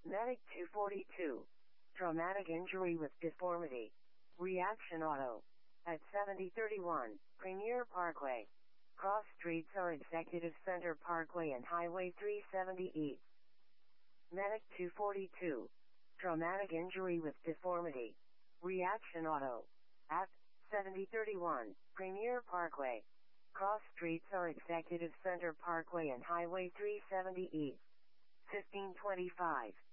Medic 242. Traumatic injury with deformity. Reaction auto. At 7031, Premier Parkway. Cross streets are Executive Center Parkway and Highway 370 East. Medic 242. Traumatic injury with deformity. Reaction auto. At 7031, Premier Parkway. Cross streets are Executive Center Parkway and Highway 370 East. 1525.